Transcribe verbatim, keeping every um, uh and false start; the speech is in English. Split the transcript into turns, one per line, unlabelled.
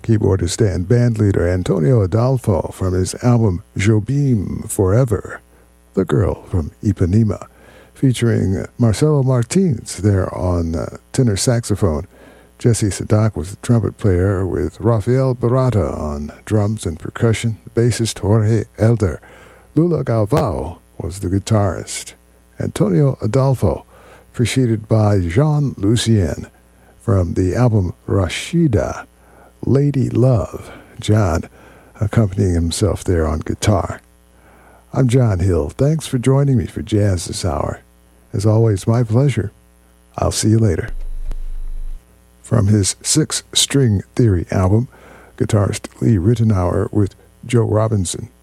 keyboardist and bandleader Antonio Adolfo from his album Jobim Forever, The Girl from Ipanema, featuring Marcelo Martins there on uh, tenor saxophone. Jesse Sadak was the trumpet player with Rafael Barata on drums and percussion, the bassist Jorge Elder. Lula Galvao was the guitarist. Antonio Adolfo, preceded by Jean Lucien from the album Rashida, Lady Love, John accompanying himself there on guitar. I'm John Hill. Thanks for joining me for Jazz This Hour. As always, my pleasure. I'll see you later. From his Six String Theory album, guitarist Lee Ritenour with Joe Robinson.